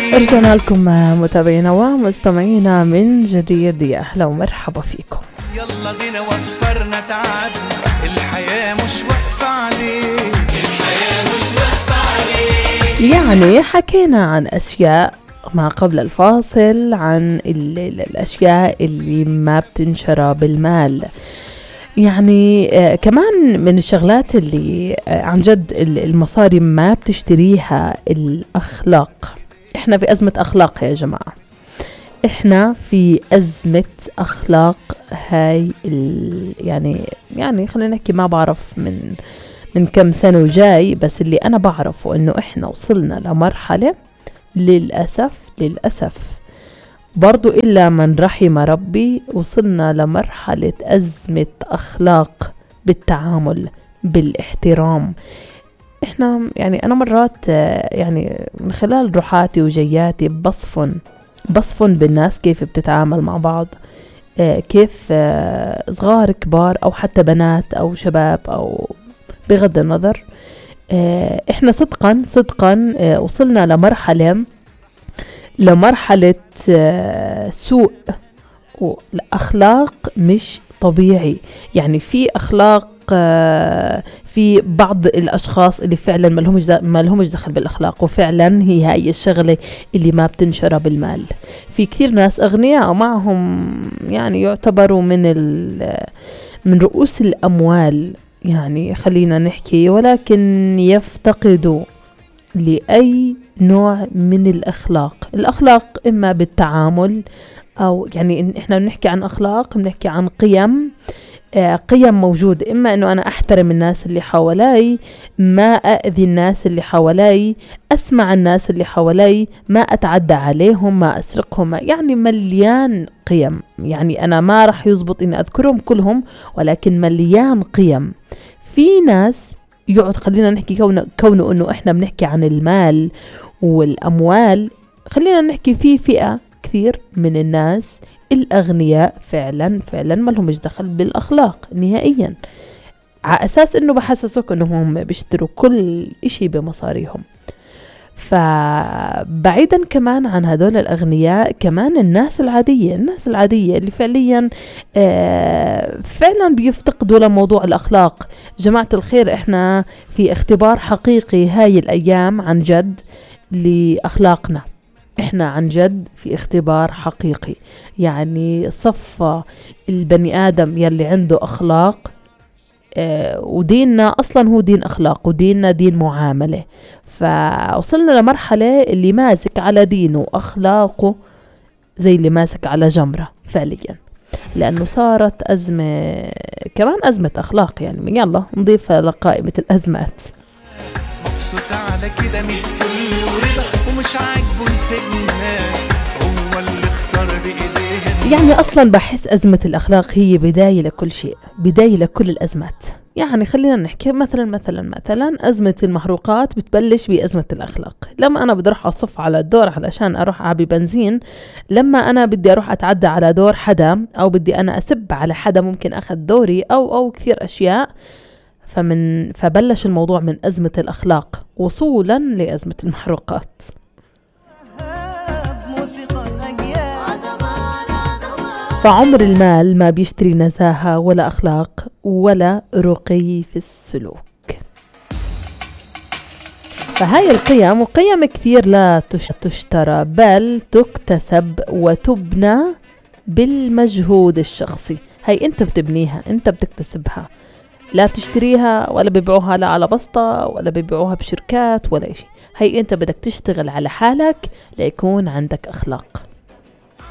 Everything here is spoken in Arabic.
رجعنا لكم متابعينا ومستمعينا من جديد. يا أهلا ومرحبا فيكم. يلا بينا وفرنا تعب، الحياة مش واقفة عليك، الحياة مش واقفة عليك. يعني حكينا عن أشياء ما قبل الفاصل، عن الأشياء اللي ما بتنشرى بالمال. يعني كمان من الشغلات اللي عن جد المصاري ما بتشتريها الأخلاق. احنا في أزمة أخلاق يا جماعة، احنا في أزمة أخلاق. هاي يعني خلينا نحكي، ما بعرف من كم سنة وجاي، بس اللي أنا بعرفه إنه احنا وصلنا لمرحلة للأسف برضو إلا من رحم ربي، وصلنا لمرحلة أزمة أخلاق بالتعامل بالاحترام. احنا يعني أنا مرات يعني من خلال روحاتي وجياتي بصفن بالناس كيف بتتعامل مع بعض، كيف صغار كبار أو حتى بنات أو شباب أو بغض النظر. احنا صدقا وصلنا لمرحلة سوء والأخلاق مش طبيعي. يعني في أخلاق، في بعض الأشخاص اللي فعلا ما لهمش دخل بالأخلاق، وفعلا هي الشغلة اللي ما بتنشر بالمال. في كثير ناس أغنياء ومعهم يعني يعتبروا من رؤوس الأموال، يعني خلينا نحكي، ولكن يفتقدوا لأي نوع من الأخلاق إما بالتعامل، أو يعني إحنا بنحكي عن أخلاق، بنحكي عن قيم موجودة. إما أنه أنا أحترم الناس اللي حوالي، ما أأذي الناس اللي حوالي، أسمع الناس اللي حوالي، ما أتعدى عليهم، ما أسرقهم. يعني مليان قيم. يعني أنا ما رح يزبط إني أذكرهم كلهم، ولكن مليان قيم. في ناس خلينا نحكي كونه أنه إحنا بنحكي عن المال والأموال، خلينا نحكي في فئة كثير من الناس الأغنياء فعلا ما لهمش دخل بالأخلاق نهائيا، على أساس إنه بحسسوك إنهم بيشتروا كل إشي بمصاريهم. فبعيدا كمان عن هذول الأغنياء، كمان الناس العادية اللي فعليا فعلا بيفتقدوا لموضوع الأخلاق. جماعة الخير، إحنا في اختبار حقيقي هاي الأيام عن جد لأخلاقنا. إحنا عن جد في اختبار حقيقي. يعني صفى البني آدم يلي عنده أخلاق، وديننا أصلا هو دين أخلاق، وديننا دين معاملة. فوصلنا لمرحلة اللي ماسك على دينه وأخلاقه زي اللي ماسك على جمرة فعليا، لأنه صارت كمان أزمة أخلاق. يعني يلا نضيفها لقائمة الأزمات. مبسوط على كده من فل ورضا، ومش عاجبه يسيبنا، هو اللي اختار بإيديه. يعني أصلا بحس أزمة الأخلاق هي بداية لكل شيء، بداية لكل الأزمات. يعني خلينا نحكي مثلا أزمة المحروقات بتبلش بأزمة الأخلاق. لما أنا بدي أروح أصف على الدور علشان أروح أعبي بنزين، لما أنا بدي أروح أتعدى على دور حدا، أو بدي أنا أسب على حدا ممكن أخذ دوري، أو كثير أشياء. فبلش الموضوع من أزمة الأخلاق وصولا لأزمة المحروقات. فعمر المال ما بيشتري نزاهة ولا أخلاق ولا رقي في السلوك. فهاي القيم، وقيم كثير لا تشترى بل تكتسب وتبنى بالمجهود الشخصي. هاي أنت بتبنيها، أنت بتكتسبها، لا بتشتريها ولا بيبيعوها لا على بسطة ولا بيبيعوها بشركات ولا شيء. هاي أنت بدك تشتغل على حالك ليكون عندك أخلاق.